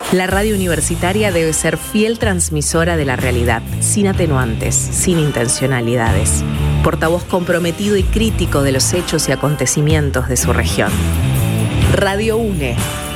La radio universitaria debe ser fiel transmisora de la realidad, sin atenuantes, sin intencionalidades. Portavoz comprometido y crítico de los hechos y acontecimientos de su región. Radio UNE,